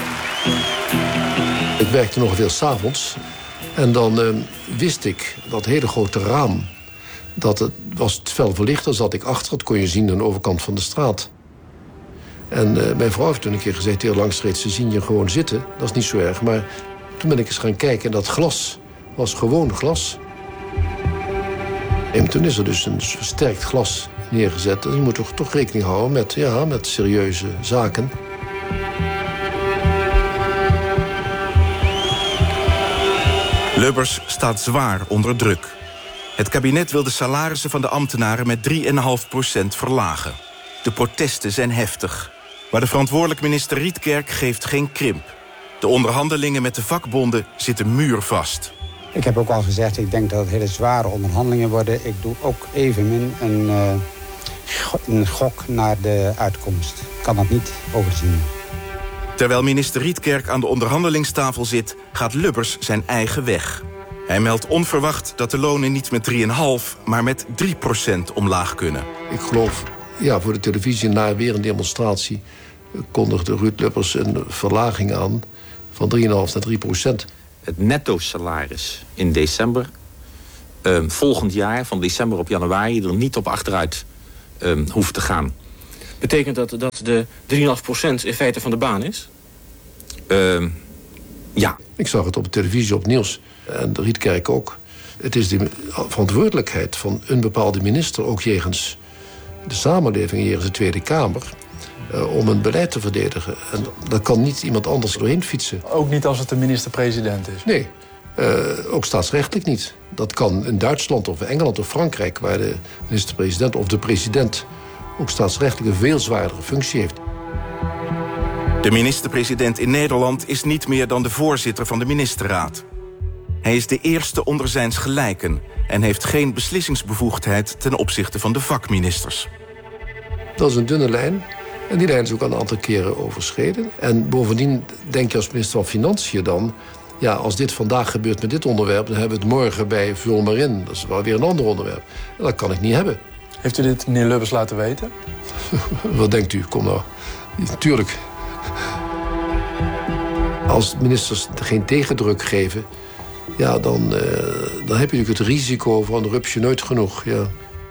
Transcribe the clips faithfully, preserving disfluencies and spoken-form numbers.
Ik werkte nog veel 's avonds. En dan uh, wist ik dat hele grote raam, dat het was het fel verlicht. Daar zat ik achter, dat kon je zien aan de overkant van de straat. En uh, mijn vrouw heeft toen een keer gezegd, heel langstreeks, ze zien je gewoon zitten. Dat is niet zo erg. Maar toen ben ik eens gaan kijken en dat glas was gewoon glas. En toen is er dus een versterkt glas neergezet. Dus je moet toch, toch rekening houden met, ja, met serieuze zaken. Lubbers staat zwaar onder druk. Het kabinet wil de salarissen van de ambtenaren met drie komma vijf procent verlagen. De protesten zijn heftig. Maar de verantwoordelijk minister Rietkerk geeft geen krimp. De onderhandelingen met de vakbonden zitten muurvast. Ik heb ook al gezegd, ik denk dat het hele zware onderhandelingen worden. Ik doe ook evenmin een, uh, een gok naar de uitkomst. Ik kan dat niet overzien. Terwijl minister Rietkerk aan de onderhandelingstafel zit, gaat Lubbers zijn eigen weg. Hij meldt onverwacht dat de lonen niet met drie komma vijf, maar met drie procent omlaag kunnen. Ik geloof, ja, voor de televisie na weer een demonstratie kondigde Ruud Lubbers een verlaging aan van drie komma vijf naar drie procent. Het netto-salaris in december, uh, volgend jaar, van december op januari, er niet op achteruit uh, hoeft te gaan. Betekent dat dat de drie komma vijf procent in feite van de baan is? Uh, ja. Ik zag het op de televisie, op nieuws. En de Rietkerk ook. Het is de verantwoordelijkheid van een bepaalde minister, ook jegens de samenleving, jegens de Tweede Kamer, uh, om een beleid te verdedigen. En daar kan niet iemand anders doorheen fietsen. Ook niet als het de minister-president is? Nee, uh, ook staatsrechtelijk niet. Dat kan in Duitsland of Engeland of Frankrijk, waar de minister-president of de president ook staatsrechtelijk een veel zwaardere functie heeft. De minister-president in Nederland is niet meer dan de voorzitter van de ministerraad. Hij is de eerste onder zijns gelijken en heeft geen beslissingsbevoegdheid ten opzichte van de vakministers. Dat is een dunne lijn. En die lijn is ook al een aantal keren overschreden. En bovendien denk je als minister van Financiën dan, ja, als dit vandaag gebeurt met dit onderwerp, dan hebben we het morgen bij vul maar in. Dat is wel weer een ander onderwerp. En dat kan ik niet hebben. Heeft u dit meneer Lubbers laten weten? Wat denkt u? Kom nou. Tuurlijk. Als ministers geen tegendruk geven, ja, dan, uh, dan heb je natuurlijk het risico van rupsje nooit genoeg. Ja.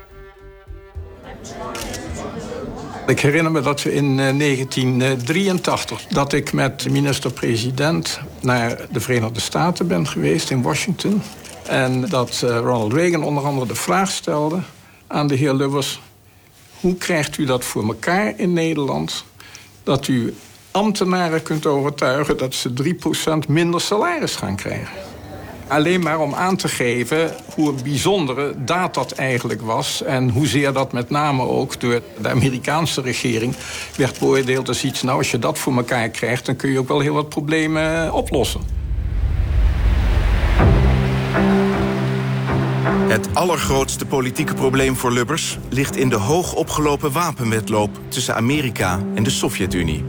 Ik herinner me dat we in negentien drieëntachtig... dat ik met de minister-president naar de Verenigde Staten ben geweest in Washington. En dat uh, Ronald Reagan onder andere de vraag stelde aan de heer Lubbers: hoe krijgt u dat voor elkaar in Nederland, dat u ambtenaren kunt overtuigen dat ze drie procent minder salaris gaan krijgen? Alleen maar om aan te geven hoe bijzondere daad dat eigenlijk was en hoezeer dat met name ook door de Amerikaanse regering werd beoordeeld als iets, nou, als je dat voor elkaar krijgt, dan kun je ook wel heel wat problemen oplossen. Het allergrootste politieke probleem voor Lubbers ligt in de hoog opgelopen wapenwedloop tussen Amerika en de Sovjet-Unie.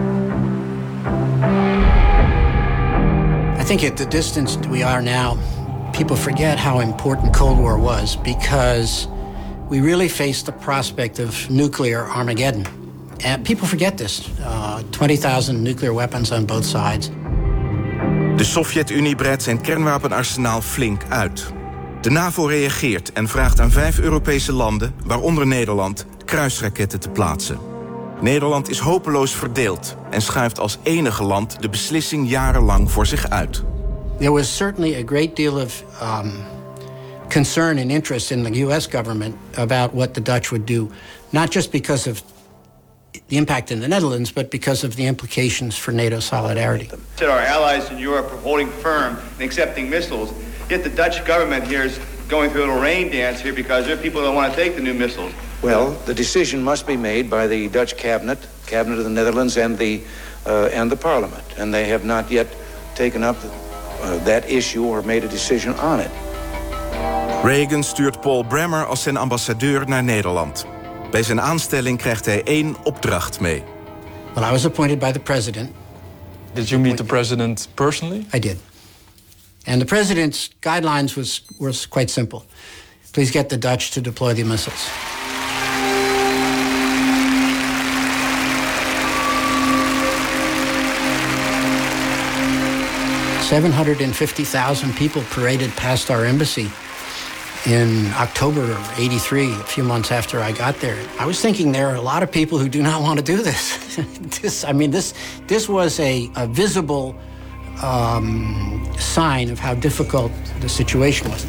I think at the distance we are now, people forget how important Cold War was because we really faced the prospect of nuclear Armageddon. And people forget this. Uh, twenty thousand nuclear weapons on both sides. De Sovjet-Unie breidt zijn kernwapenarsenaal flink uit. De NAVO reageert en vraagt aan vijf Europese landen, waaronder Nederland, kruisraketten te plaatsen. Nederland is hopeloos verdeeld en schuift als enige land de beslissing jarenlang voor zich uit. There was certainly a great deal of um, concern and interest in the U S government about what the Dutch would do, not just because of the impact in the Netherlands, but because of the implications for NATO solidarity. Our allies in Europe are holding firm and accepting missiles, yet the Dutch government here is going through a little rain dance here because there are people that want to take the new missiles. Well, the decision must be made by the Dutch cabinet, cabinet of the Netherlands, and the uh, and the parliament, and they have not yet taken up uh, that issue or made a decision on it. Reagan stuurt Paul Bremer als zijn ambassadeur naar Nederland. Bij zijn aanstelling krijgt hij één opdracht mee. Well, I was appointed by the president. Did you meet the president personally? I did. And the president's guidelines was was quite simple. Please get the Dutch to deploy the missiles. seven hundred fifty thousand people paraded past our embassy in October eighty-three, a few months after I got there. I was thinking there are a lot of people who do not want to do this. this I mean, this, this was a, a visible um, sign of how difficult the situation was.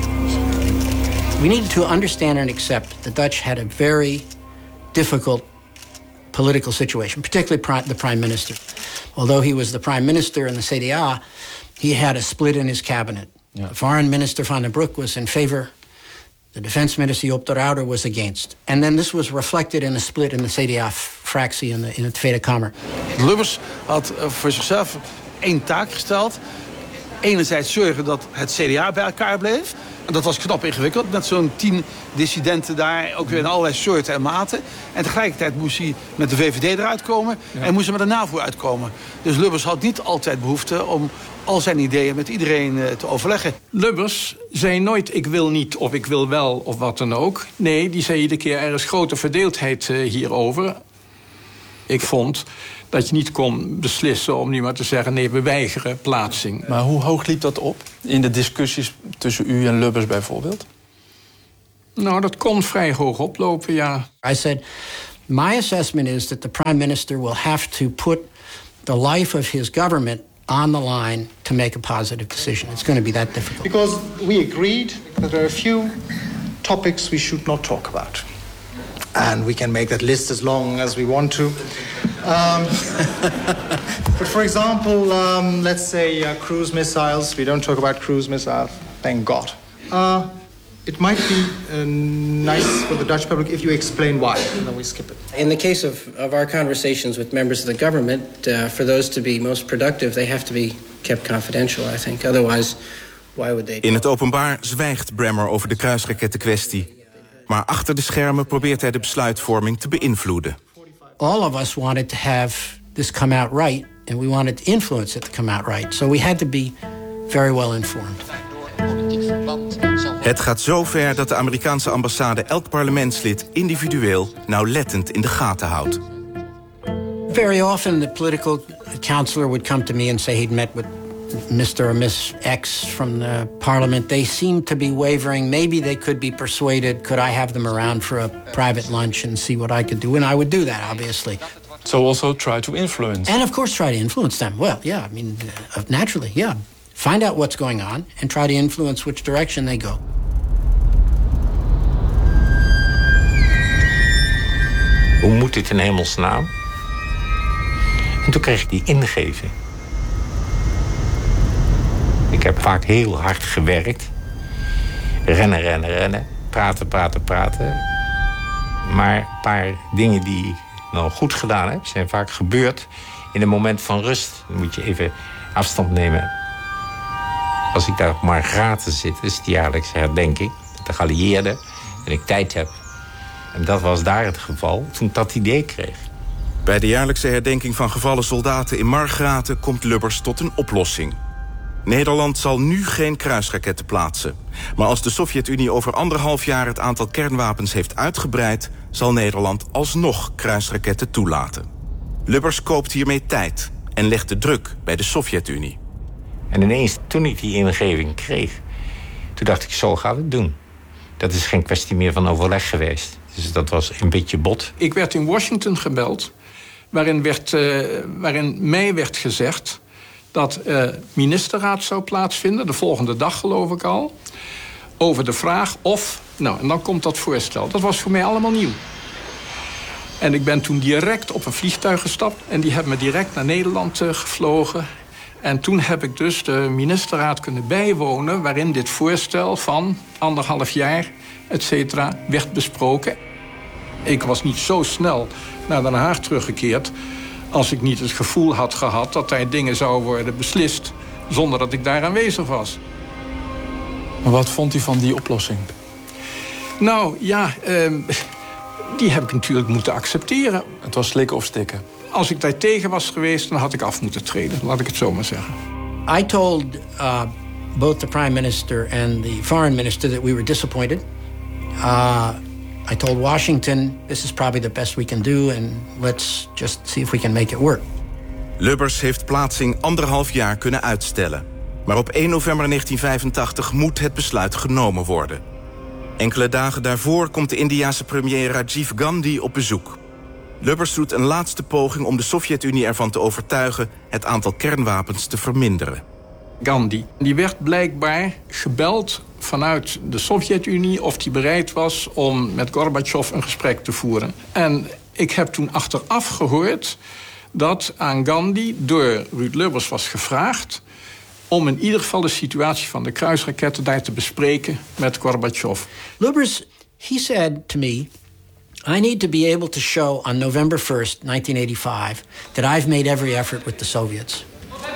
We needed to understand and accept the Dutch had a very difficult political situation, particularly pri- the prime minister. Although he was the prime minister in the C D A, he had a split in his cabinet. Yeah. The foreign minister Van den Broek was in favor. The defense minister Joop de Ruyter was against. And then this was reflected in a split in the C D A-fractie in, in het Tweede Kamer. Lubbers had voor zichzelf één taak gesteld. Enerzijds zorgen dat het C D A bij elkaar bleef. En dat was knap ingewikkeld, met zo'n tien dissidenten daar, ook weer in allerlei soorten en maten. En tegelijkertijd moest hij met de V V D eruit komen, ja. En moest hij met de NAVO uitkomen. Dus Lubbers had niet altijd behoefte om al zijn ideeën met iedereen uh, te overleggen. Lubbers zei nooit ik wil niet of ik wil wel of wat dan ook. Nee, die zei iedere keer er is grote verdeeldheid uh, hierover. Ik vond dat je niet kon beslissen om nu maar te zeggen nee, we weigeren plaatsing. Maar hoe hoog liep dat op in de discussies tussen u en Lubbers bijvoorbeeld? Nou, dat kon vrij hoog oplopen, ja. I said, my assessment is that the prime minister will have to put the life of his government on the line to make a positive decision. It's going to be that difficult. Because we agreed that there are a few topics we should not talk about. And we can make that list as long as we want to. Um, but for example, um, let's say uh, cruise missiles. We don't talk about cruise missiles, thank God. Uh, it might be uh, nice for the Dutch public if you explain why, and then we skip it. In the case of, of our conversations with members of the government, uh, for those to be most productive, they have to be kept confidential, I think. Otherwise, why would they... In het openbaar zwijgt Bremer over de kruisrakettenkwestie. Maar achter de schermen probeert hij de besluitvorming te beïnvloeden. All of us wanted to have this come out right, and we wanted to influence it to come out right. So we had to be very well informed. Het gaat zo ver dat de Amerikaanse ambassade elk parlementslid individueel nauwlettend in de gaten houdt. Very often the political counselor would come to me and say he'd met with Mister or Miss X from the parliament. They seemed to be wavering. Maybe they could be persuaded. Could I have them around for a private lunch and see what I could do? And I would do that, obviously. So also try to influence. And of course try to influence them. Well, yeah, I mean, uh, naturally, yeah. Find out what's going on and try to influence which direction they go. Hoe moet dit in hemelsnaam? En toen kreeg ik die ingeving. Ik heb vaak heel hard gewerkt. Rennen, rennen, rennen. Praten, praten, praten. Maar een paar dingen die ik nou goed gedaan heb... zijn vaak gebeurd in een moment van rust. Dan moet je even afstand nemen. Als ik daar op Margraten zit, is het jaarlijkse herdenking... met de geallieerden en ik tijd heb. En dat was daar het geval toen ik dat idee kreeg. Bij de jaarlijkse herdenking van gevallen soldaten in Margraten... komt Lubbers tot een oplossing. Nederland zal nu geen kruisraketten plaatsen. Maar als de Sovjet-Unie over anderhalf jaar het aantal kernwapens heeft uitgebreid... zal Nederland alsnog kruisraketten toelaten. Lubbers koopt hiermee tijd en legt de druk bij de Sovjet-Unie. En ineens, toen ik die ingeving kreeg... toen dacht ik, zo gaan we het doen. Dat is geen kwestie meer van overleg geweest. Dus dat was een beetje bot. Ik werd in Washington gebeld... waarin, werd, uh, waarin mij werd gezegd... dat uh, ministerraad zou plaatsvinden, de volgende dag geloof ik al... over de vraag of... Nou, en dan komt dat voorstel. Dat was voor mij allemaal nieuw. En ik ben toen direct op een vliegtuig gestapt... en die hebben me direct naar Nederland uh, gevlogen. En toen heb ik dus de ministerraad kunnen bijwonen... waarin dit voorstel van anderhalf jaar, et cetera, werd besproken. Ik was niet zo snel naar Den Haag teruggekeerd... als ik niet het gevoel had gehad dat er dingen zouden worden beslist... zonder dat ik daar aanwezig was. Maar wat vond u van die oplossing? Nou, ja, eh, die heb ik natuurlijk moeten accepteren. Het was slikken of stikken? Als ik daar tegen was geweest, dan had ik af moeten treden. Laat ik het zo maar zeggen. I told uh, both the prime minister and the foreign minister that we were disappointed. Uh, I told Washington, this is probably the best we can do... and let's just see if we can make it work. Lubbers heeft plaatsing anderhalf jaar kunnen uitstellen. Maar op één november negentien vijfentachtig moet het besluit genomen worden. Enkele dagen daarvoor komt de Indiase premier Rajiv Gandhi op bezoek. Lubbers doet een laatste poging om de Sovjet-Unie ervan te overtuigen het aantal kernwapens te verminderen. Gandhi, die werd blijkbaar gebeld vanuit de Sovjet-Unie of hij bereid was om met Gorbachev een gesprek te voeren. En ik heb toen achteraf gehoord dat aan Gandhi door Ruud Lubbers was gevraagd om in ieder geval de situatie van de kruisraketten daar te bespreken met Gorbachev. Lubbers, he said to me, I need to be able to show on November first, nineteen eighty-five, that I've made every effort with the Soviets.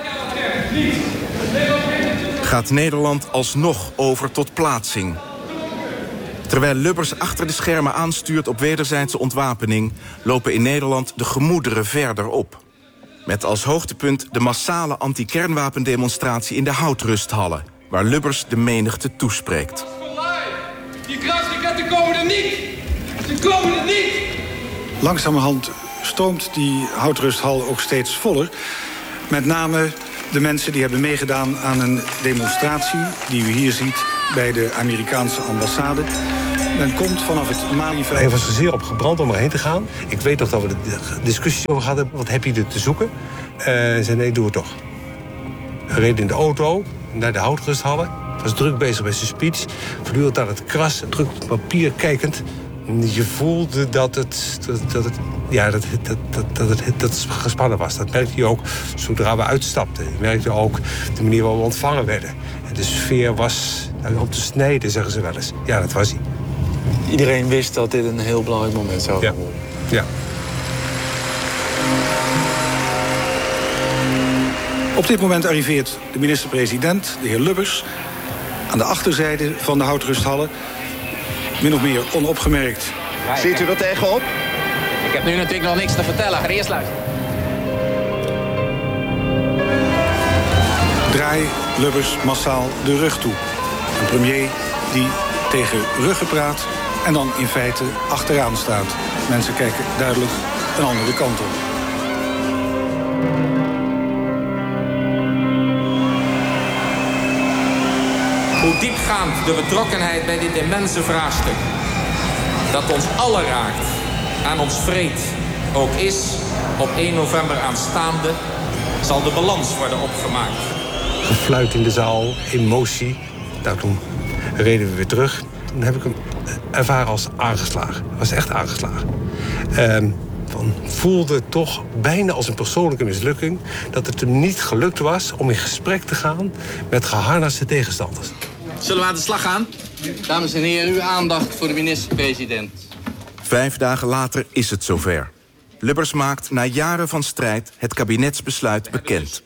Gaat Nederland alsnog over tot plaatsing? Terwijl Lubbers achter de schermen aanstuurt op wederzijdse ontwapening, lopen in Nederland de gemoederen verder op. Met als hoogtepunt de massale anti-kernwapendemonstratie in de Houtrusthallen, waar Lubbers de menigte toespreekt. Die kruisraketten komen er niet! Ze komen er niet! Langzamerhand stroomt die Houtrusthal ook steeds voller. Met name de mensen die hebben meegedaan aan een demonstratie die u hier ziet bij de Amerikaanse ambassade. Men komt vanaf het Malieveld. Hij was er zeer op gebrand om erheen te gaan. Ik weet nog dat we de discussie over hadden. Wat heb je er te zoeken? Uh, hij zei nee, doe het toch. Hij reed in de auto naar de Houtrusthallen. Was druk bezig met zijn speech. Voortdurend aan het kras, druk op papier kijkend. Je voelde dat het, dat, dat het, ja, dat, dat, dat, dat, het, dat het gespannen was. Dat merkte je ook zodra we uitstapten. Je merkte ook de manier waarop we ontvangen werden. En de sfeer was nou, op te snijden, zeggen ze wel eens. Ja, dat was hij. Iedereen wist dat dit een heel belangrijk moment zou worden. Ja. Ja. Op dit moment arriveert de minister-president, de heer Lubbers, aan de achterzijde van de Houtrusthallen. Min of meer onopgemerkt. Ziet u er tegenop? Ik heb nu natuurlijk nog niks te vertellen. Ga eerst luisteren. Draai Lubbers massaal de rug toe. Een premier die tegen ruggen praat en dan in feite achteraan staat. Mensen kijken duidelijk een andere kant op. Hoe diepgaand de betrokkenheid bij dit immense vraagstuk, dat ons allen raakt, aan ons vreed ook is, op één november aanstaande, zal de balans worden opgemaakt. Gefluit in de zaal, emotie. Nou, toen reden we weer terug. Toen heb ik hem ervaren als aangeslagen. Hij was echt aangeslagen. Um, van, voelde toch bijna als een persoonlijke mislukking dat het hem niet gelukt was om in gesprek te gaan met geharnaste tegenstanders. Zullen we aan de slag gaan? Dames en heren, uw aandacht voor de minister-president. Vijf dagen later is het zover. Lubbers maakt na jaren van strijd het kabinetsbesluit bekend.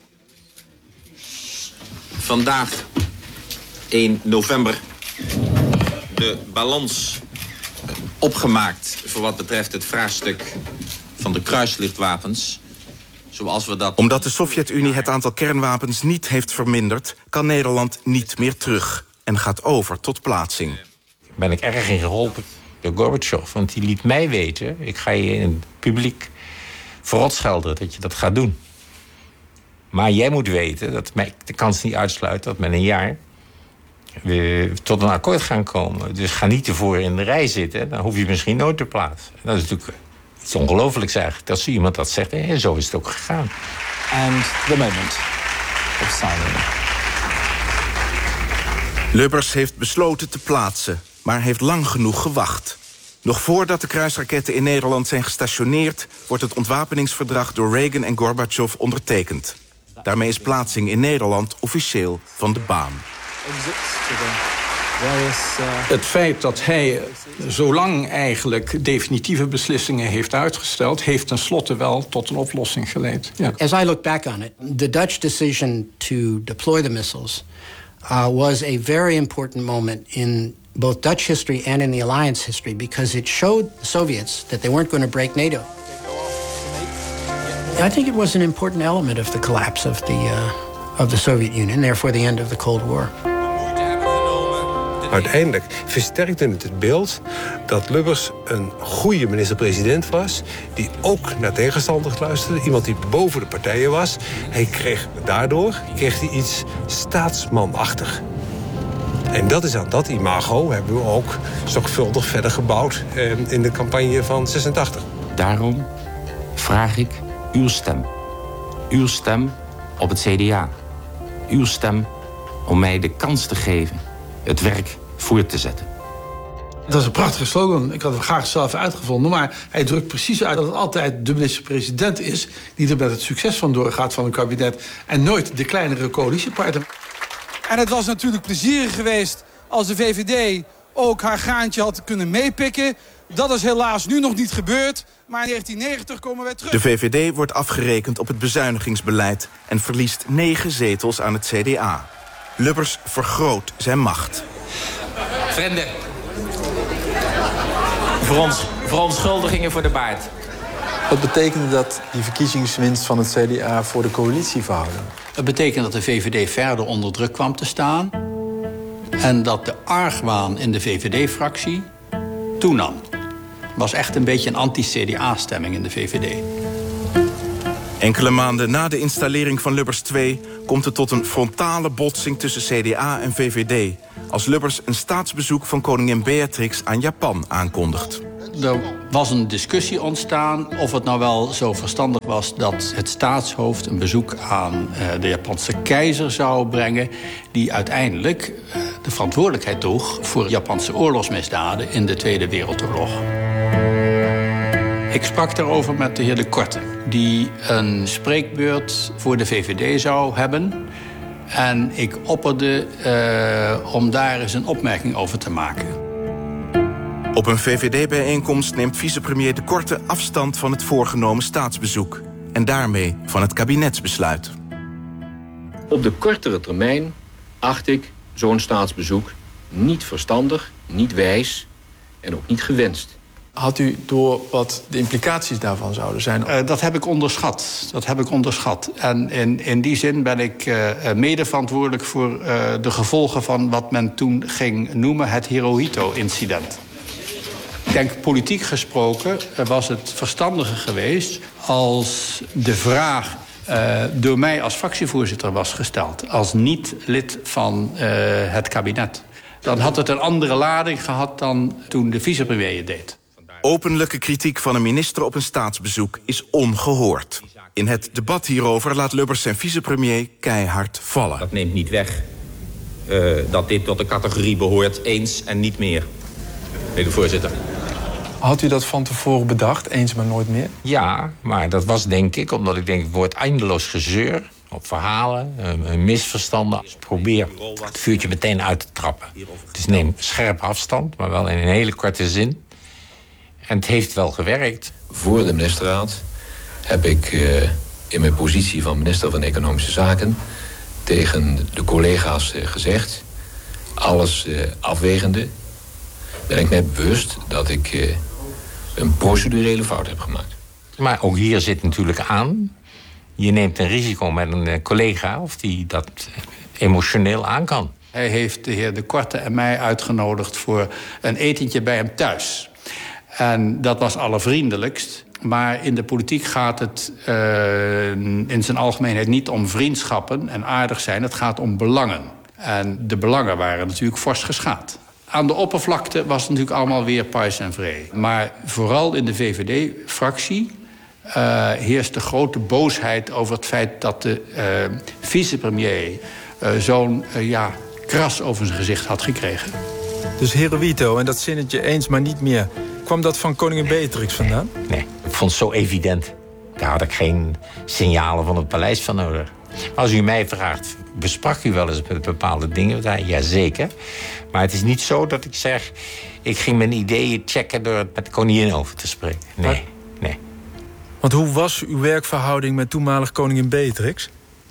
Vandaag, één november, de balans opgemaakt voor wat betreft het vraagstuk van de kruislichtwapens. Zoals we dat... Omdat de Sovjet-Unie het aantal kernwapens niet heeft verminderd, kan Nederland niet meer terug en gaat over tot plaatsing. Ben ik erg in geholpen door Gorbachev, want die liet mij weten, ik ga je in het publiek verrotschelden dat je dat gaat doen. Maar jij moet weten dat mij de kans niet uitsluit dat met een jaar we tot een akkoord gaan komen. Dus ga niet ervoor in de rij zitten, dan hoef je misschien nooit te plaatsen. Dat is natuurlijk iets ongelooflijks eigenlijk, dat iemand dat zegt. En zo is het ook gegaan. And the moment of silence. Lubbers heeft besloten te plaatsen, maar heeft lang genoeg gewacht. Nog voordat de kruisraketten in Nederland zijn gestationeerd, wordt het ontwapeningsverdrag door Reagan en Gorbachev ondertekend. Daarmee is plaatsing in Nederland officieel van de baan. Het feit dat hij zo lang eigenlijk definitieve beslissingen heeft uitgesteld, heeft tenslotte wel tot een oplossing geleid. Ja. As I look back on it, the Dutch decision to deploy the missiles uh, was a very important moment in both Dutch history and in the alliance history, because it showed the Soviets that they weren't going to break NATO. I think it was an important element of the collapse of the uh, of the Soviet Union, therefore the end of the Cold War. De Uiteindelijk versterkte het het beeld dat Lubbers een goede minister-president was, die ook naar tegenstanders luisterde, iemand die boven de partijen was. Hij kreeg daardoor kreeg hij iets staatsmanachtig. En dat is aan dat imago hebben we ook zorgvuldig verder gebouwd eh, in de campagne van zesentachtig. Daarom vraag ik uw stem. Uw stem op het C D A. Uw stem om mij de kans te geven het werk voort te zetten. Dat is een prachtige slogan. Ik had hem graag zelf uitgevonden. Maar hij drukt precies uit dat het altijd de minister-president is die er met het succes van doorgaat van een kabinet en nooit de kleinere coalitiepartner. En het was natuurlijk plezierig geweest als de V V D ook haar graantje had kunnen meepikken. Dat is helaas nu nog niet gebeurd. Maar in negentien negentig komen wij terug. De V V D wordt afgerekend op het bezuinigingsbeleid en verliest negen zetels aan het C D A. Lubbers vergroot zijn macht. Vrienden, Verons, verontschuldigingen voor de baard. Wat betekende dat die verkiezingswinst van het C D A voor de coalitieverhouding? Het betekent dat de V V D verder onder druk kwam te staan en dat de argwaan in de V V D-fractie toenam. Het was echt een beetje een anti-C D A-stemming in de V V D. Enkele maanden na de installering van Lubbers twee komt het tot een frontale botsing tussen C D A en V V D, als Lubbers een staatsbezoek van koningin Beatrix aan Japan aankondigt. Er was een discussie ontstaan of het nou wel zo verstandig was dat het staatshoofd een bezoek aan uh, de Japanse keizer zou brengen, die uiteindelijk uh, de verantwoordelijkheid droeg voor Japanse oorlogsmisdaden in de Tweede Wereldoorlog. Ik sprak daarover met de heer De Korte, die een spreekbeurt voor de V V D zou hebben. En ik opperde uh, om daar eens een opmerking over te maken. Op een V V D-bijeenkomst neemt vicepremier De Korte afstand van het voorgenomen staatsbezoek en daarmee van het kabinetsbesluit. Op de kortere termijn acht ik zo'n staatsbezoek niet verstandig, niet wijs en ook niet gewenst. Had u door wat de implicaties daarvan zouden zijn? Uh, dat heb ik onderschat. Dat heb ik onderschat. En in, in die zin ben ik uh, mede verantwoordelijk voor uh, de gevolgen van wat men toen ging noemen het Hirohito-incident. Ik denk, politiek gesproken was het verstandiger geweest als de vraag uh, door mij als fractievoorzitter was gesteld, als niet lid van uh, het kabinet. Dan had het een andere lading gehad dan toen de vicepremier het deed. Openlijke kritiek van een minister op een staatsbezoek is ongehoord. In het debat hierover laat Lubbers zijn vicepremier keihard vallen. Dat neemt niet weg uh, dat dit tot de categorie behoort eens en niet meer. Meneer de voorzitter. Had u dat van tevoren bedacht, eens maar nooit meer? Ja, maar dat was denk ik, omdat ik denk, het wordt eindeloos gezeur op verhalen, een misverstanden. Dus probeer het vuurtje meteen uit te trappen. Dus neem scherp afstand, maar wel in een hele korte zin. En het heeft wel gewerkt. Voor de ministerraad heb ik uh, in mijn positie van minister van Economische Zaken tegen de collega's uh, gezegd, alles uh, afwegende, ben ik net bewust dat ik uh, een procedurele fout heb gemaakt. Maar ook hier zit natuurlijk aan, je neemt een risico met een collega of die dat emotioneel aan kan. Hij heeft de heer De Korte en mij uitgenodigd voor een etentje bij hem thuis. En dat was allervriendelijkst. Maar in de politiek gaat het uh, in zijn algemeenheid niet om vriendschappen en aardig zijn. Het gaat om belangen. En de belangen waren natuurlijk fors geschaad. Aan de oppervlakte was het natuurlijk allemaal weer pais en vree. Maar vooral in de V V D-fractie uh, heerst de grote boosheid over het feit dat de uh, vicepremier uh, zo'n uh, ja, kras over zijn gezicht had gekregen. Dus Hirohito en dat zinnetje eens maar niet meer, kwam dat van koningin Beatrix vandaan? Nee, ik vond het zo evident. Daar had ik geen signalen van het paleis van nodig. Als u mij vraagt, besprak u wel eens met bepaalde dingen? Jazeker. Maar het is niet zo dat ik zeg, ik ging mijn ideeën checken door het met de koningin over te spreken. Nee, nee. Want hoe was uw werkverhouding met toenmalig koningin Beatrix?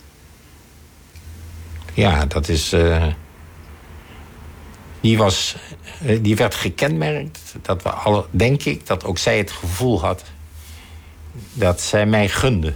Ja, dat is... Uh, die, was, uh, die werd gekenmerkt, dat we alle, denk ik, dat ook zij het gevoel had dat zij mij gunde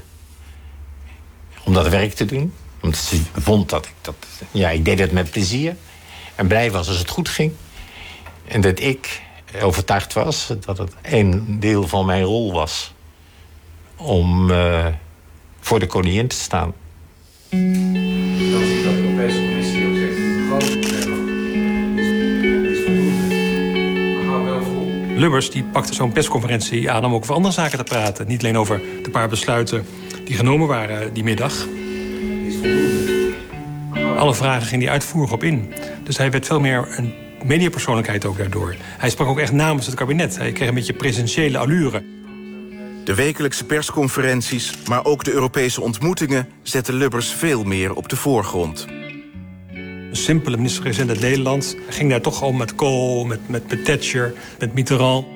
om dat werk te doen. Omdat ze vond dat ik dat... Ja, ik deed het met plezier. En blij was als het goed ging. En dat ik overtuigd was dat het een deel van mijn rol was om uh, voor de koningin te staan. Dat is dat de Europese Commissie ook zegt, groot probleem is voldoende. Maar hou wel vol. Lubbers die pakte zo'n persconferentie aan om ook over andere zaken te praten. Niet alleen over de paar besluiten die genomen waren die middag. Alle vragen ging hij uitvoerig op in. Dus hij werd veel meer een mediapersoonlijkheid ook daardoor. Hij sprak ook echt namens het kabinet. Hij kreeg een beetje presidentiële allure. De wekelijkse persconferenties, maar ook de Europese ontmoetingen zetten Lubbers veel meer op de voorgrond. Een simpele minister-president uit Nederland ging daar toch om met Kohl, met, met, met Thatcher, met Mitterrand.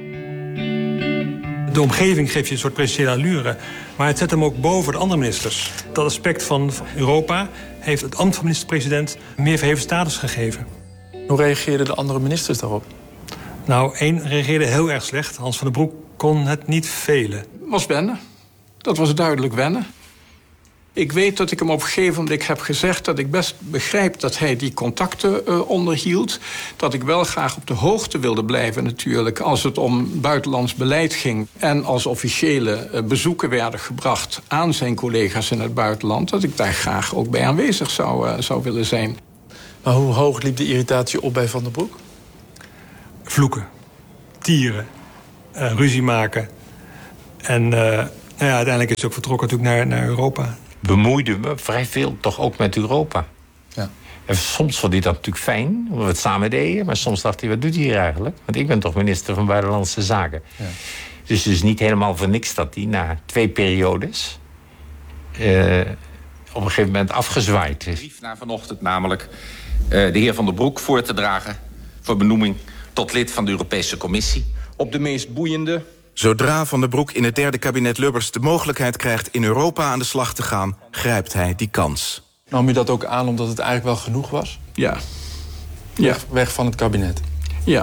De omgeving geeft je een soort presidentiële allure, maar het zet hem ook boven de andere ministers. Dat aspect van Europa heeft het ambt van minister-president meer verheven status gegeven. Hoe reageerden de andere ministers daarop? Nou, één reageerde heel erg slecht. Hans van den Broek kon het niet velen. Was wennen. Dat was duidelijk wennen. Ik weet dat ik hem op een gegeven moment heb gezegd dat ik best begrijp dat hij die contacten uh, onderhield. Dat ik wel graag op de hoogte wilde blijven natuurlijk als het om buitenlands beleid ging. En als officiële uh, bezoeken werden gebracht aan zijn collega's in het buitenland. Dat ik daar graag ook bij aanwezig zou, uh, zou willen zijn. Maar hoe hoog liep de irritatie op bij Van den Broek? Vloeken, tieren, uh, ruzie maken. En uh, nou ja, uiteindelijk is hij ook vertrokken natuurlijk naar, naar Europa. Bemoeide me vrij veel toch ook met Europa. Ja. En soms vond hij dat natuurlijk fijn, omdat we het samen deden. Maar soms dacht hij, wat doet hij hier eigenlijk? Want ik ben toch minister van Buitenlandse Zaken. Ja. Dus het is niet helemaal voor niks dat hij na twee periodes Uh, op een gegeven moment afgezwaaid is. Brief naar vanochtend namelijk uh, de heer Van den Broek voor te dragen voor benoeming tot lid van de Europese Commissie. Op de meest boeiende... Zodra Van den Broek in het derde kabinet Lubbers de mogelijkheid krijgt in Europa aan de slag te gaan, grijpt hij die kans. Nam je dat ook aan omdat het eigenlijk wel genoeg was? Ja. Ja. Weg, weg van het kabinet? Ja.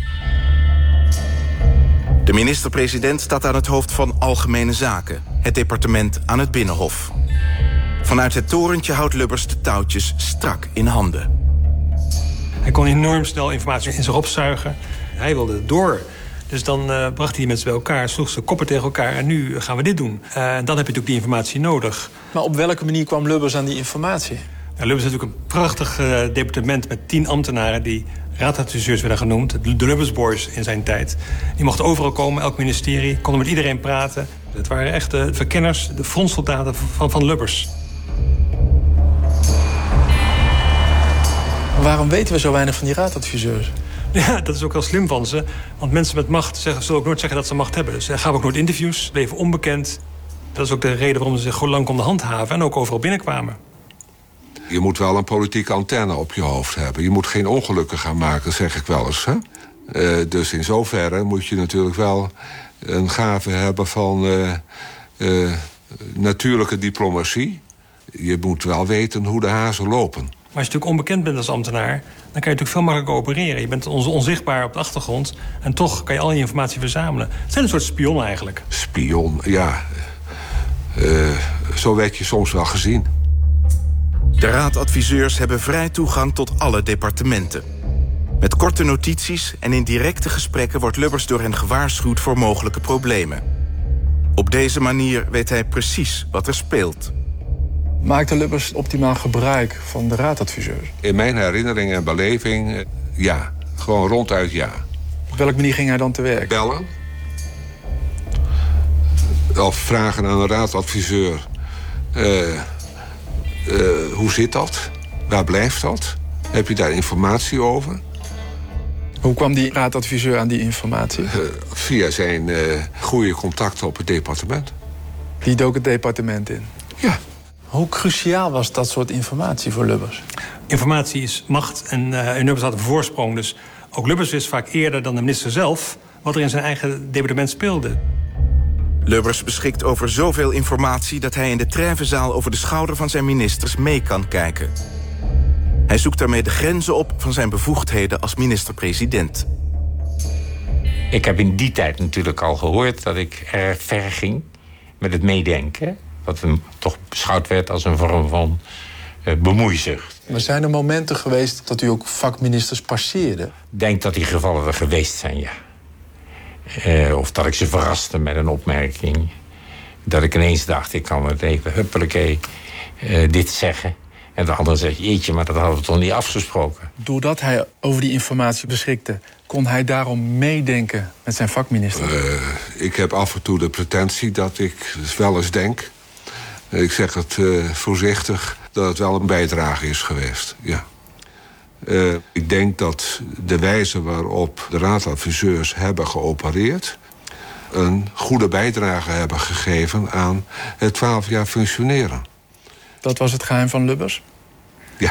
De minister-president staat aan het hoofd van Algemene Zaken, het departement aan het Binnenhof. Vanuit het torentje houdt Lubbers de touwtjes strak in handen. Hij kon enorm snel informatie in zich opzuigen. Hij wilde door. Dus dan uh, bracht hij mensen bij elkaar, sloeg ze koppen tegen elkaar en nu gaan we dit doen. Uh, en dan heb je natuurlijk die informatie nodig. Maar op welke manier kwam Lubbers aan die informatie? Ja, Lubbers is natuurlijk een prachtig uh, departement met tien ambtenaren die raadadviseurs werden genoemd. De Lubbers Boys in zijn tijd. Die mochten overal komen, elk ministerie, konden met iedereen praten. Het waren echt de verkenners, de frontsoldaten van, van Lubbers. Waarom weten we zo weinig van die raadadviseurs? Ja, dat is ook wel slim van ze. Want mensen met macht zeggen, zullen ook nooit zeggen dat ze macht hebben. Dus daar gaan we ook nooit interviews, bleven onbekend. Dat is ook de reden waarom ze zich gewoon lang konden handhaven en ook overal binnenkwamen. Je moet wel een politieke antenne op je hoofd hebben. Je moet geen ongelukken gaan maken, zeg ik wel eens. Hè? Uh, dus in zoverre moet je natuurlijk wel een gave hebben van uh, uh, natuurlijke diplomatie. Je moet wel weten hoe de hazen lopen. Maar als je natuurlijk onbekend bent als ambtenaar, dan kan je natuurlijk veel makkelijker opereren. Je bent onzichtbaar op de achtergrond en toch kan je al die informatie verzamelen. Het zijn een soort spion eigenlijk. Spion, ja. Uh, zo werd je soms wel gezien. De raadadviseurs hebben vrij toegang tot alle departementen. Met korte notities en in directe gesprekken wordt Lubbers door hen gewaarschuwd voor mogelijke problemen. Op deze manier weet hij precies wat er speelt. Maakte Lubbers optimaal gebruik van de raadadviseurs? In mijn herinnering en beleving, ja. Gewoon ronduit ja. Op welke manier ging hij dan te werk? Bellen. Of vragen aan een raadadviseur. Uh, uh, hoe zit dat? Waar blijft dat? Heb je daar informatie over? Hoe kwam die raadadviseur aan die informatie? Uh, via zijn uh, goede contacten op het departement. Die dook het departement in? Ja. Hoe cruciaal was dat soort informatie voor Lubbers? Informatie is macht en uh, Lubbers had een voorsprong. Dus ook Lubbers wist vaak eerder dan de minister zelf wat er in zijn eigen departement speelde. Lubbers beschikt over zoveel informatie dat hij in de treffenzaal over de schouder van zijn ministers mee kan kijken. Hij zoekt daarmee de grenzen op van zijn bevoegdheden als minister-president. Ik heb in die tijd natuurlijk al gehoord dat ik erg ver ging met het meedenken. Wat hem toch beschouwd werd als een vorm van uh, bemoeizucht. Maar zijn er momenten geweest dat u ook vakministers passeerde? Ik denk dat die gevallen er geweest zijn, ja. Uh, of dat ik ze verraste met een opmerking. Dat ik ineens dacht, ik kan het even huppelekee uh, dit zeggen. En de ander zegt, jeetje, maar dat hadden we toch niet afgesproken. Doordat hij over die informatie beschikte, kon hij daarom meedenken met zijn vakminister? Uh, ik heb af en toe de pretentie dat ik dus wel eens denk. Ik zeg het uh, voorzichtig, dat het wel een bijdrage is geweest, ja. Uh, ik denk dat de wijze waarop de raadadviseurs hebben geopereerd een goede bijdrage hebben gegeven aan het twaalf jaar functioneren. Dat was het geheim van Lubbers? Ja.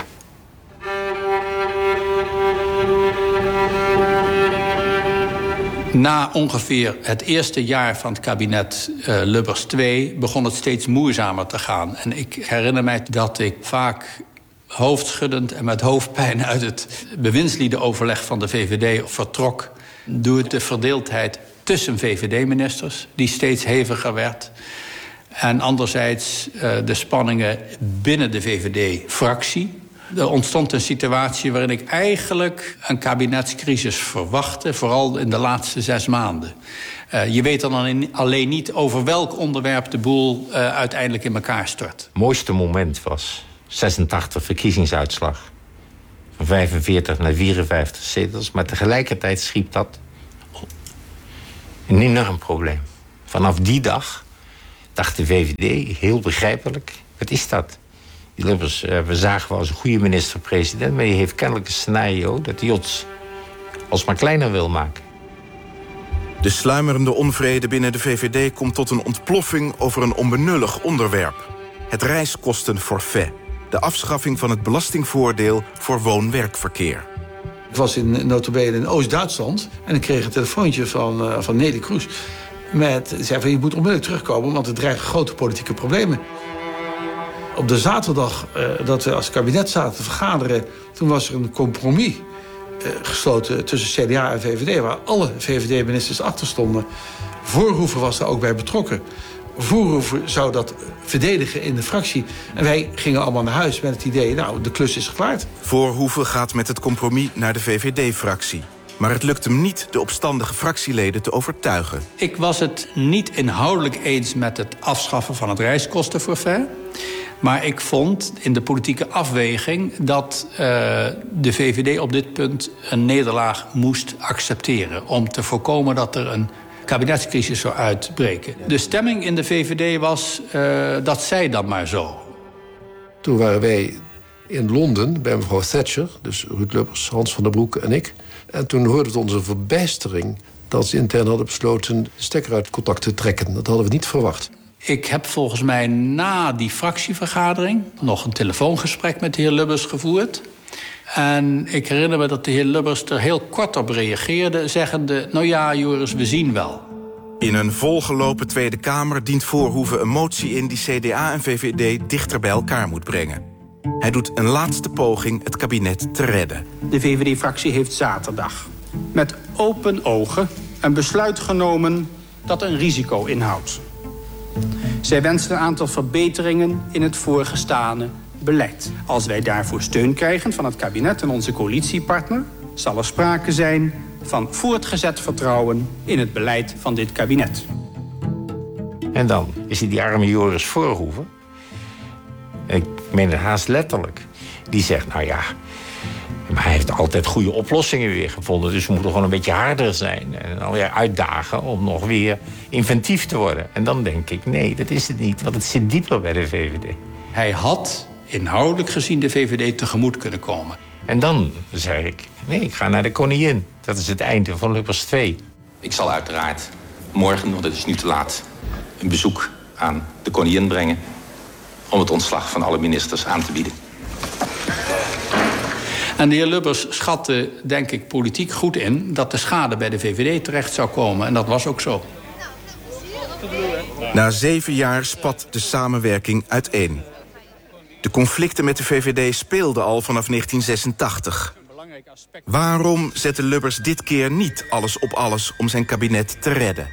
Na ongeveer het eerste jaar van het kabinet uh, Lubbers twee begon het steeds moeizamer te gaan. En ik herinner mij dat ik vaak hoofdschuddend en met hoofdpijn uit het bewindsliedenoverleg van de V V D vertrok door de verdeeldheid tussen V V D-ministers, die steeds heviger werd. En anderzijds uh, de spanningen binnen de V V D-fractie. Er ontstond een situatie waarin ik eigenlijk een kabinetscrisis verwachtte, vooral in de laatste zes maanden. Uh, je weet dan alleen niet over welk onderwerp de boel uh, uiteindelijk in elkaar stort. Het mooiste moment was zesentachtig verkiezingsuitslag. Van vijfenveertig naar vierenvijftig zetels. Maar tegelijkertijd schiep dat een enorm probleem. Vanaf die dag dacht de V V D, heel begrijpelijk, wat is dat? Die Lubbers, uh, we zagen wel als een goede minister-president, maar die heeft kennelijk een scenario dat hij ons alsmaar kleiner wil maken. De sluimerende onvrede binnen de V V D komt tot een ontploffing over een onbenullig onderwerp. Het reiskostenforfait. De afschaffing van het belastingvoordeel voor woon-werkverkeer. Ik was in nota bene in Oost-Duitsland en ik kreeg een telefoontje van, uh, van Nelly Kroes. Met, zei van, je moet onmiddellijk terugkomen, want er dreigen grote politieke problemen. Op de zaterdag uh, dat we als kabinet zaten te vergaderen, toen was er een compromis uh, gesloten tussen C D A en V V D, waar alle V V D-ministers achter stonden. Voorhoeven was daar ook bij betrokken. Voorhoeven zou dat verdedigen in de fractie. En wij gingen allemaal naar huis met het idee, nou, de klus is geklaard. Voorhoeven gaat met het compromis naar de V V D-fractie. Maar het lukt hem niet de opstandige fractieleden te overtuigen. Ik was het niet inhoudelijk eens met het afschaffen van het reiskostenforfait. Maar ik vond in de politieke afweging dat uh, de V V D op dit punt een nederlaag moest accepteren. Om te voorkomen dat er een kabinetscrisis zou uitbreken. De stemming in de V V D was, uh, dat zij dan maar zo. Toen waren wij in Londen bij mevrouw Thatcher, dus Ruud Lubbers, Hans van der Broek en ik. En toen hoorden we onze verbijstering dat ze intern hadden besloten de stekker uit contact te trekken. Dat hadden we niet verwacht. Ik heb volgens mij na die fractievergadering nog een telefoongesprek met de heer Lubbers gevoerd. En ik herinner me dat de heer Lubbers er heel kort op reageerde, zeggende, nou ja, Joris, we zien wel. In een volgelopen Tweede Kamer dient Voorhoeven een motie in die C D A en V V D dichter bij elkaar moet brengen. Hij doet een laatste poging het kabinet te redden. De V V D-fractie heeft zaterdag met open ogen een besluit genomen dat een risico inhoudt. Zij wensen een aantal verbeteringen in het voorgestane beleid. Als wij daarvoor steun krijgen van het kabinet en onze coalitiepartner, zal er sprake zijn van voortgezet vertrouwen in het beleid van dit kabinet. En dan is hij die arme Joris Voorhoeven. Ik meen het haast letterlijk. Die zegt, nou ja, maar hij heeft altijd goede oplossingen weer gevonden. Dus we moeten gewoon een beetje harder zijn. En alweer uitdagen om nog weer inventief te worden. En dan denk ik, nee, dat is het niet. Want het zit dieper bij de V V D. Hij had inhoudelijk gezien de V V D tegemoet kunnen komen. En dan zei ik, nee, ik ga naar de koningin. Dat is het einde van Lubbers twee. Ik zal uiteraard morgen, want het is nu te laat, een bezoek aan de koningin brengen om het ontslag van alle ministers aan te bieden. En de heer Lubbers schatte, denk ik, politiek goed in dat de schade bij de V V D terecht zou komen. En dat was ook zo. Na zeven jaar spat de samenwerking uiteen. De conflicten met de V V D speelden al vanaf negentien zesentachtig. Waarom zette Lubbers dit keer niet alles op alles om zijn kabinet te redden?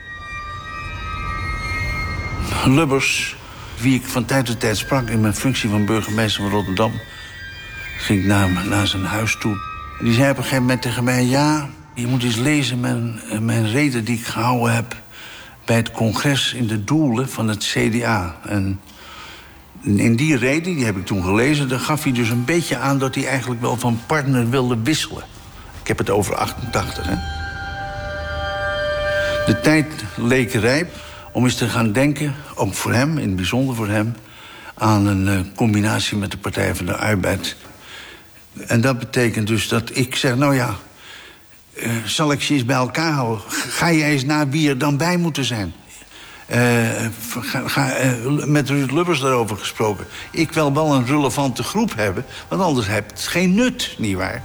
Lubbers, wie ik van tijd tot tijd sprak in mijn functie van burgemeester van Rotterdam, ging ik naar, naar zijn huis toe. En die zei op een gegeven moment tegen mij... ja, je moet eens lezen mijn, mijn reden die ik gehouden heb... bij het congres in de doelen van het C D A. En in die reden, die heb ik toen gelezen... daar gaf hij dus een beetje aan dat hij eigenlijk wel van partner wilde wisselen. Ik heb het over achtentachtig, hè. De tijd leek rijp om eens te gaan denken, ook voor hem, in het bijzonder voor hem... aan een uh, combinatie met de Partij van de Arbeid. En dat betekent dus dat ik zeg, nou ja... Uh, zal ik ze eens bij elkaar houden? Ga je eens naar wie er dan bij moeten zijn? Uh, ga, ga, uh, met Ruud Lubbers daarover gesproken. Ik wil wel een relevante groep hebben, want anders heeft het geen nut, nietwaar?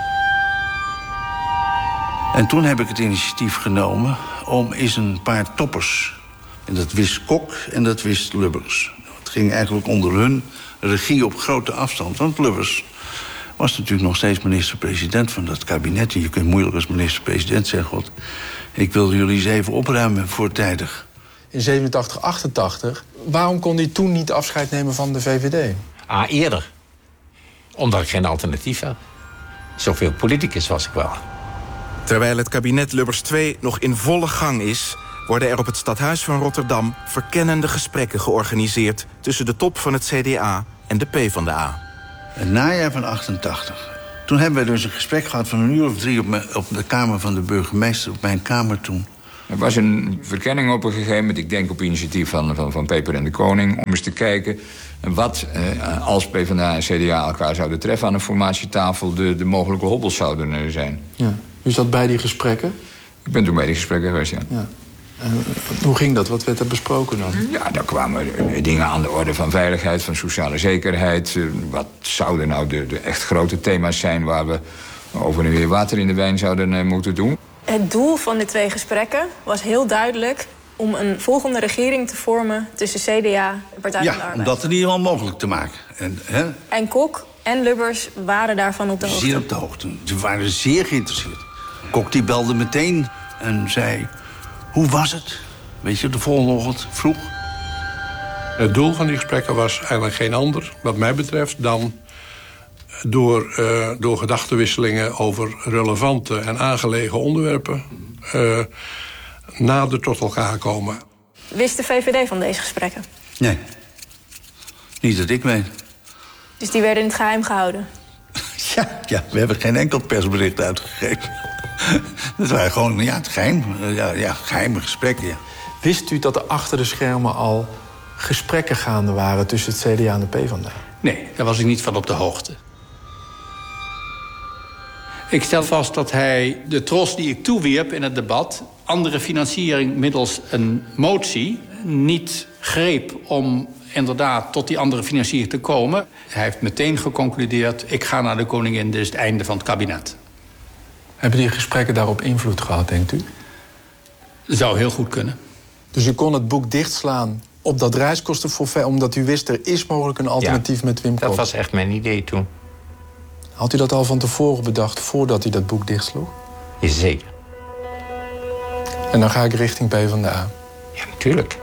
En toen heb ik het initiatief genomen om eens een paar toppers... en dat wist Kok en dat wist Lubbers. Het ging eigenlijk onder hun regie op grote afstand. Want Lubbers was natuurlijk nog steeds minister-president van dat kabinet. En je kunt moeilijk als minister-president zeggen... God, ik wil jullie eens even opruimen voortijdig. In zevenentachtig, achtentachtig, waarom kon hij toen niet afscheid nemen van de V V D? Ah, eerder. Omdat ik geen alternatief had. Zoveel politicus was ik wel. Terwijl het kabinet Lubbers twee nog in volle gang is... worden er op het stadhuis van Rotterdam verkennende gesprekken georganiseerd... tussen de top van het C D A en de PvdA. Het najaar van achtentachtig. Toen hebben we dus een gesprek gehad van een uur of drie... op, mijn, op de kamer van de burgemeester, op mijn kamer toen. Er was een verkenning op een gegeven moment, ik denk op initiatief van, van, van Peper en de Koning... om eens te kijken wat, eh, als PvdA en C D A elkaar zouden treffen... aan een formatietafel de, de mogelijke hobbels zouden uh, zijn. Ja. U zat bij die gesprekken? Ik ben toen bij die gesprekken geweest, ja. ja. En hoe ging dat? Wat werd er besproken dan? Ja, daar kwamen dingen aan de orde van veiligheid, van sociale zekerheid. Wat zouden nou de, de echt grote thema's zijn... waar we over en weer water in de wijn zouden uh, moeten doen? Het doel van de twee gesprekken was heel duidelijk... om een volgende regering te vormen tussen C D A en Partij ja, van de Arbeid. Ja, om dat in ieder geval mogelijk te maken. En, hè? en Kok en Lubbers waren daarvan op de hoogte. Zeer op de hoogte. Ze waren zeer geïnteresseerd. Kok die belde meteen en zei... Hoe was het? Weet je, de volgende ochtend vroeg. Het doel van die gesprekken was eigenlijk geen ander, wat mij betreft... dan door, uh, door gedachtenwisselingen over relevante en aangelegen onderwerpen... Uh, nader tot elkaar komen. Wist de V V D van deze gesprekken? Nee. Niet dat ik weet. Dus die werden in het geheim gehouden? Ja, ja, we hebben geen enkel persbericht uitgegeven. Dat waren gewoon, ja, het geheim. Ja, ja, geheime gesprekken, ja. Wist u dat er achter de schermen al gesprekken gaande waren... tussen het C D A en de PvdA? Nee, daar was ik niet van op de hoogte. Ik stel vast dat hij de tros die ik toewierp in het debat... andere financiering middels een motie niet greep... om inderdaad tot die andere financiering te komen. Hij heeft meteen geconcludeerd... ik ga naar de koningin, dit is het einde van het kabinet. Hebben die gesprekken daarop invloed gehad, denkt u? Zou heel goed kunnen. Dus u kon het boek dichtslaan op dat reiskostenforfait... omdat u wist, er is mogelijk een alternatief ja, met Wim Kok? Dat was echt mijn idee toen. Had u dat al van tevoren bedacht, voordat u dat boek dichtsloeg? Jazeker. En dan ga ik richting PvdA. Ja, natuurlijk.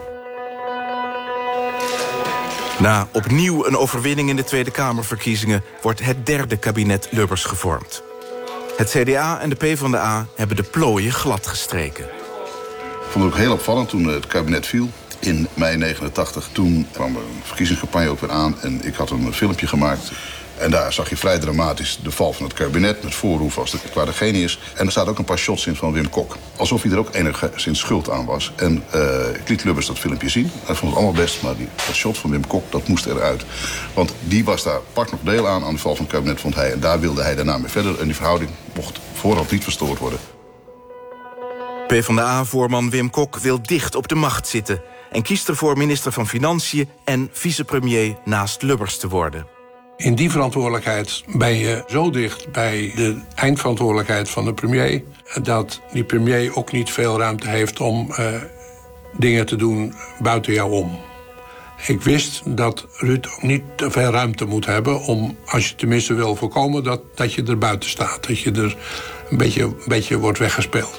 Na opnieuw een overwinning in de Tweede Kamerverkiezingen... wordt het derde kabinet Lubbers gevormd. Het C D A en de PvdA hebben de plooien glad gestreken. Ik vond het ook heel opvallend toen het kabinet viel. In mei negenentachtig, toen kwam een verkiezingscampagne ook weer aan... en ik had een filmpje gemaakt. En daar zag je vrij dramatisch de val van het kabinet... met voorhoef als de qua de genius. En er staat ook een paar shots in van Wim Kok. Alsof hij er ook enigszins schuld aan was. En uh, ik liet Lubbers dat filmpje zien. Hij vond het allemaal best, maar die, dat shot van Wim Kok, dat moest eruit. Want die was daar, pakt nog deel aan aan de val van het kabinet, vond hij. En daar wilde hij daarna mee verder. En die verhouding mocht vooraf niet verstoord worden. PvdA-voorman Wim Kok wil dicht op de macht zitten... en kiest ervoor minister van Financiën en vicepremier naast Lubbers te worden. In die verantwoordelijkheid ben je zo dicht bij de eindverantwoordelijkheid van de premier... dat die premier ook niet veel ruimte heeft om uh, dingen te doen buiten jou om. Ik wist dat Ruud ook niet te veel ruimte moet hebben... om, als je tenminste wil voorkomen, dat, dat je er buiten staat. Dat je er een beetje, een beetje wordt weggespeeld.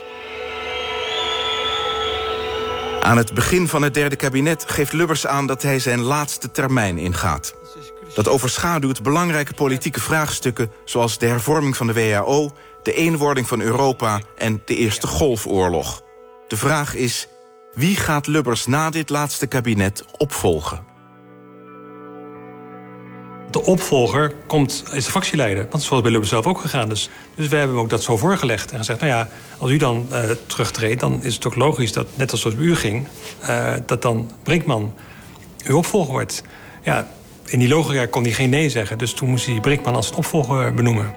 Aan het begin van het derde kabinet geeft Lubbers aan dat hij zijn laatste termijn ingaat. Dat overschaduwt belangrijke politieke vraagstukken zoals de hervorming van de W H O, de eenwording van Europa en de Eerste Golfoorlog. De vraag is, wie gaat Lubbers na dit laatste kabinet opvolgen? De opvolger komt, is de fractieleider. Want zo is bij Lubbers zelf ook gegaan. Dus, dus wij hebben hem ook dat zo voorgelegd. En gezegd, nou ja, als u dan uh, terugtreedt... dan is het ook logisch dat, net als zoals bij u ging... Uh, dat dan Brinkman uw opvolger wordt. Ja, in die logica kon hij geen nee zeggen. Dus toen moest hij Brinkman als opvolger benoemen.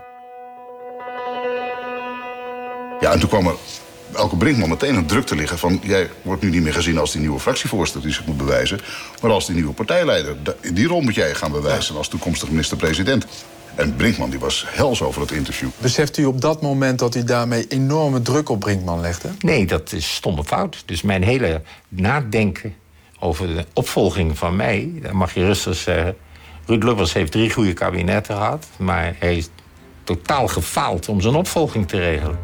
Ja, en toen kwam er Elke Brinkman meteen een druk te liggen van... jij wordt nu niet meer gezien als die nieuwe fractievoorzitter die zich moet bewijzen... maar als die nieuwe partijleider. In die rol moet jij gaan bewijzen als toekomstig minister-president. En Brinkman die was hels over het interview. Beseft u op dat moment dat u daarmee enorme druk op Brinkman legde? Nee, dat is stomme fout. Dus mijn hele nadenken over de opvolging van mij... dan mag je rustig zeggen... Ruud Lubbers heeft drie goede kabinetten gehad... maar hij is totaal gefaald om zijn opvolging te regelen.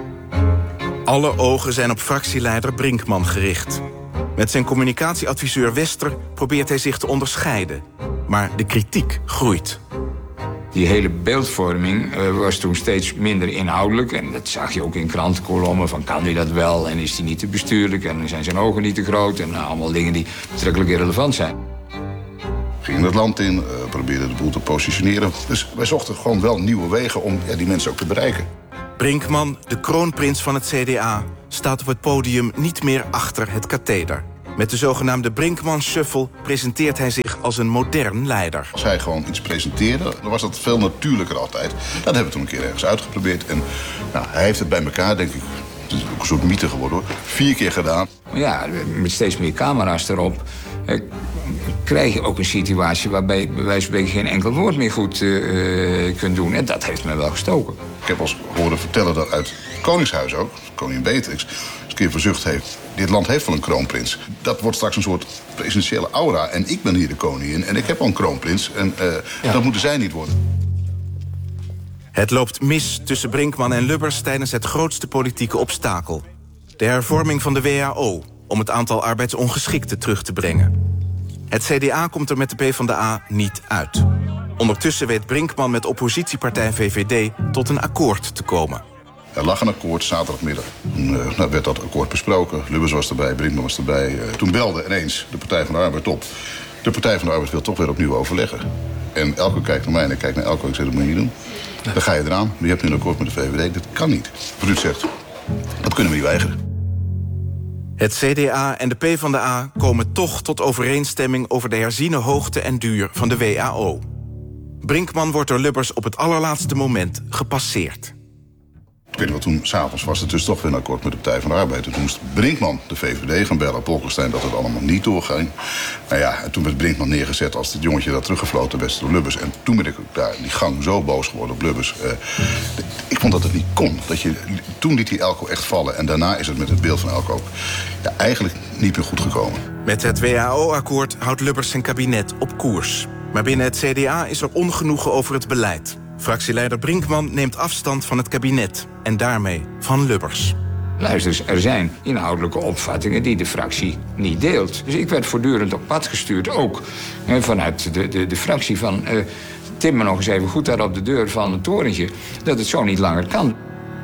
Alle ogen zijn op fractieleider Brinkman gericht. Met zijn communicatieadviseur Wester probeert hij zich te onderscheiden. Maar de kritiek groeit. Die hele beeldvorming uh, was toen steeds minder inhoudelijk. En dat zag je ook in krantenkolommen van kan hij dat wel... en is hij niet te bestuurlijk en zijn zijn ogen niet te groot... en uh, allemaal dingen die betrekkelijk irrelevant zijn. Gingen het land in, uh, probeerden de boel te positioneren. Dus wij zochten gewoon wel nieuwe wegen om ja, die mensen ook te bereiken. Brinkman, de kroonprins van het C D A, staat op het podium niet meer achter het katheder. Met de zogenaamde Brinkman-shuffle presenteert hij zich als een modern leider. Als hij gewoon iets presenteerde, dan was dat veel natuurlijker altijd. Dat hebben we toen een keer ergens uitgeprobeerd. En nou, hij heeft het bij elkaar, denk ik, het is ook een soort mythe geworden hoor, vier keer gedaan. Ja, met steeds meer camera's erop... Eh, krijg je ook een situatie waarbij je bij wijze van spreken geen enkel woord meer goed uh, kunt doen. En dat heeft me wel gestoken. Ik heb als horen vertellen dat uit het Koningshuis ook, koningin Beatrix, eens een keer verzucht heeft. Dit land heeft wel een kroonprins. Dat wordt straks een soort presidentiële aura. En ik ben hier de koningin en ik heb al een kroonprins. En uh, ja. dat moeten zij niet worden. Het loopt mis tussen Brinkman en Lubbers tijdens het grootste politieke obstakel. De hervorming van de W H O om het aantal arbeidsongeschikten terug te brengen. Het C D A komt er met de PvdA niet uit. Ondertussen weet Brinkman met oppositiepartij V V D tot een akkoord te komen. Er lag een akkoord zaterdagmiddag. Toen uh, nou werd dat akkoord besproken. Lubbers was erbij, Brinkman was erbij. Uh, toen belde ineens de Partij van de Arbeid op. De Partij van de Arbeid wil toch weer opnieuw overleggen. En Elko kijkt naar mij en ik kijk naar Elko en ik zeg, dat moet je niet doen. Dan ga je eraan, maar je hebt nu een akkoord met de V V D. Dat kan niet. Ruud zegt, dat kunnen we niet weigeren. Het C D A en de PvdA komen toch tot overeenstemming over de herziene hoogte en duur van de W H O. Brinkman wordt door Lubbers op het allerlaatste moment gepasseerd. Ik weet niet wat toen, s'avonds was het dus toch weer een akkoord met de Partij van de Arbeid. Toen moest Brinkman de V V D gaan bellen, Bolkestein, dat het allemaal niet doorging. Nou ja, en toen werd Brinkman neergezet als het jongetje dat teruggefloten werd door Lubbers. En toen ben ik ook daar in die gang zo boos geworden op Lubbers. Uh, ik vond dat het niet kon. Dat je, toen liet hij Elko echt vallen. En daarna is het met het beeld van Elko ja, eigenlijk niet meer goed gekomen. Met het W H O-akkoord houdt Lubbers zijn kabinet op koers. Maar binnen het C D A is er ongenoegen over het beleid. Fractieleider Brinkman neemt afstand van het kabinet en daarmee van Lubbers. Luister, er zijn inhoudelijke opvattingen die de fractie niet deelt. Dus ik werd voortdurend op pad gestuurd, ook hè, vanuit de, de, de fractie van... Uh, tim me nog eens even goed daar op de deur van het torentje, dat het zo niet langer kan.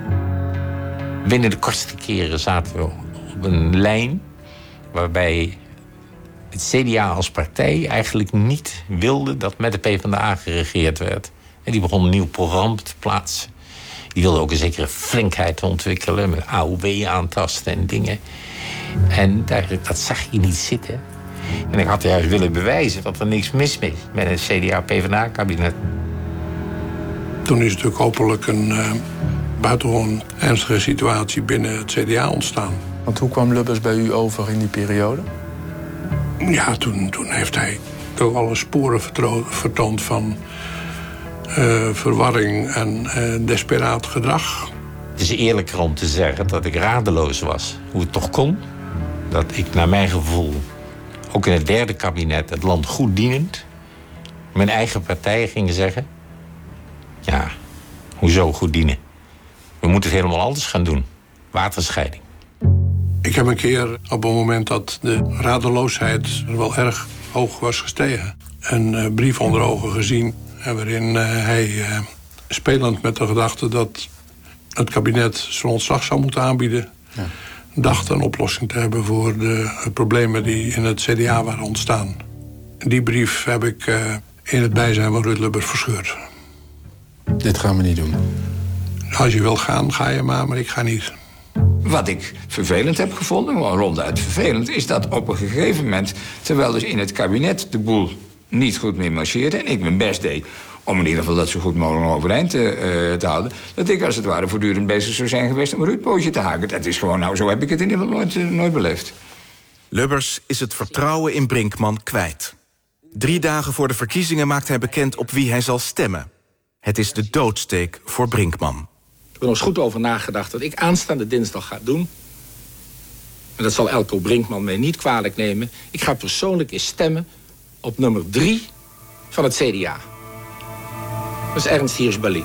Binnen de kortste keren zaten we op een lijn waarbij het C D A als partij eigenlijk niet wilde dat met de PvdA geregeerd werd. En die begon een nieuw programma te plaatsen. Die wilde ook een zekere flinkheid ontwikkelen, met A O W aantasten en dingen. En daar, dat zag je niet zitten. En ik had juist willen bewijzen dat er niks mis is met een C D A-PvdA-kabinet. Toen is natuurlijk hopelijk een uh, buitengewoon ernstige situatie binnen het C D A ontstaan. Want hoe kwam Lubbers bij u over in die periode? Ja, toen, toen heeft hij toch alle sporen vertoond van uh, verwarring en uh, desperaat gedrag. Het is eerlijker om te zeggen dat ik radeloos was hoe het toch kon. Dat ik naar mijn gevoel, ook in het derde kabinet, het land goed dienend, mijn eigen partij ging zeggen, ja, hoezo goed dienen? We moeten het helemaal anders gaan doen. Waterscheiding. Ik heb een keer op een moment dat de radeloosheid wel erg hoog was gestegen, een uh, brief onder ogen gezien... waarin uh, hij, uh, spelend met de gedachte dat het kabinet zijn ontslag zou moeten aanbieden... Ja. dacht een oplossing te hebben voor de problemen die in het C D A waren ontstaan. Die brief heb ik uh, in het bijzijn van Ruud Lubbers verscheurd. Dit gaan we niet doen. Als je wil gaan, ga je maar, maar ik ga niet. Wat ik vervelend heb gevonden, gewoon ronduit vervelend... is dat op een gegeven moment, terwijl dus in het kabinet de boel niet goed meer marcheerde... en ik mijn best deed om in ieder geval dat zo goed mogelijk overeind te, uh, te houden... dat ik als het ware voortdurend bezig zou zijn geweest om Ruud pootje te haken. Dat is gewoon, nou, zo heb ik het in ieder geval nooit, uh, nooit beleefd. Lubbers is het vertrouwen in Brinkman kwijt. Drie dagen voor de verkiezingen maakt hij bekend op wie hij zal stemmen. Het is de doodsteek voor Brinkman. Ik heb er nog eens goed over nagedacht dat ik aanstaande dinsdag ga doen. En dat zal Elko Brinkman mij niet kwalijk nemen. Ik ga persoonlijk eens stemmen op nummer drie van het C D A. Dat is Ernst Hirschberlin.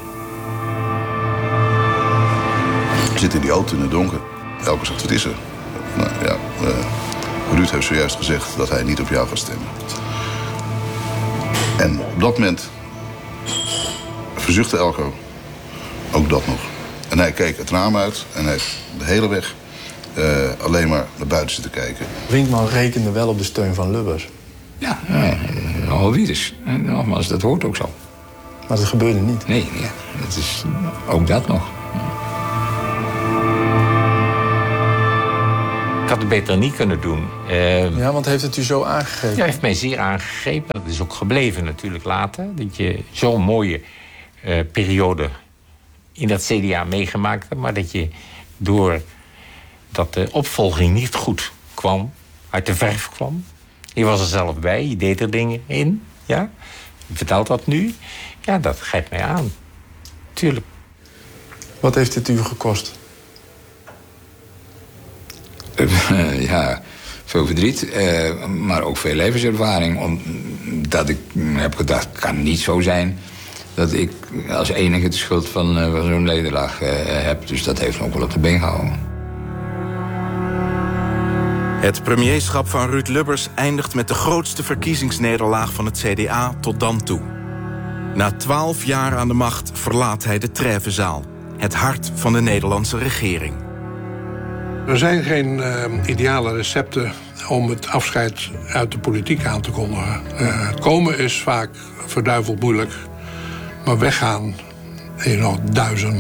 Ik zit in die auto in het donker. Elko zegt, wat is er? Nou ja, uh, Ruud heeft zojuist gezegd dat hij niet op jou gaat stemmen. En op dat moment verzuchtte Elko ook dat nog. En hij keek het raam uit en hij heeft de hele weg uh, alleen maar naar buiten zitten kijken. Brinkman rekende wel op de steun van Lubbers. Ja, uh, alweer dus. Nogmaals, dat hoort ook zo. Maar dat gebeurde niet. Nee, ja, dat is ook dat nog. Ik had het beter niet kunnen doen. Uh, ja, want heeft het u zo aangegrepen? Ja, heeft mij zeer aangegrepen. Dat is ook gebleven natuurlijk later. Dat je zo'n mooie uh, periode in dat C D A meegemaakt hebt... maar dat je door dat de opvolging niet goed kwam, uit de verf kwam... je was er zelf bij, je deed er dingen in, ja. Je vertelt dat nu. Ja, dat grijpt mij aan. Tuurlijk. Wat heeft dit u gekost? Uh, ja, veel verdriet, uh, maar ook veel levenservaring. Omdat ik heb gedacht, het kan niet zo zijn... dat ik als enige de schuld van, uh, van zo'n nederlaag uh, heb. Dus dat heeft me ook wel op de been gehouden. Het premierschap van Ruud Lubbers eindigt met de grootste verkiezingsnederlaag van het C D A tot dan toe. Na twaalf jaar aan de macht verlaat hij de Trêvezaal, het hart van de Nederlandse regering. Er zijn geen uh, ideale recepten om het afscheid uit de politiek aan te kondigen. Uh, het komen is vaak verduiveld moeilijk, maar weggaan is nog duizend